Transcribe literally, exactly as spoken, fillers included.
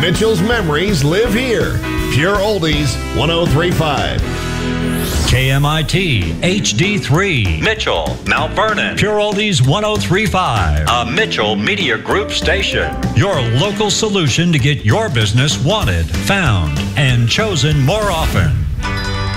Mitchell's memories live here. Pure Oldies one oh three point five. K M I T H D three. Mitchell, Mount Vernon. Pure Oldies one oh three point five. A Mitchell Media Group station. Your local solution to get your business wanted, found, and chosen more often.